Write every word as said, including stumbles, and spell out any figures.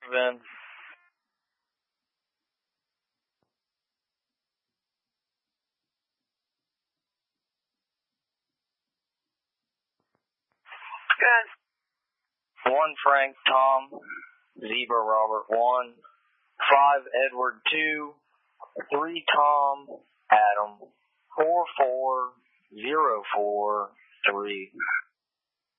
Vince. Good. One Frank Tom, Zebra Robert one, five Edward two, three Tom Adam, four four zero four three.